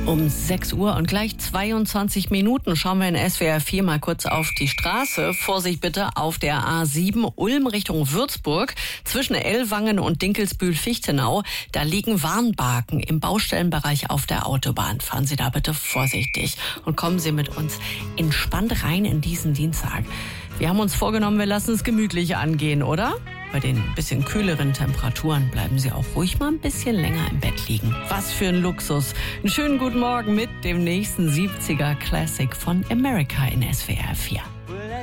Um 6 Uhr und gleich 22 Minuten schauen wir in SWR 4 mal kurz auf die Straße. Vorsicht bitte auf der A7 Ulm Richtung Würzburg. Zwischen Ellwangen und Dinkelsbühl-Fichtenau, da liegen Warnbarken im Baustellenbereich auf der Autobahn. Fahren Sie da bitte vorsichtig und kommen Sie mit uns entspannt rein in diesen Dienstag. Wir haben uns vorgenommen, wir lassen es gemütlich angehen, oder? Bei den bisschen kühleren Temperaturen bleiben Sie auch ruhig mal ein bisschen länger im Bett liegen. Was für ein Luxus. Einen schönen guten Morgen mit dem nächsten 70er Classic von America in SWR 4.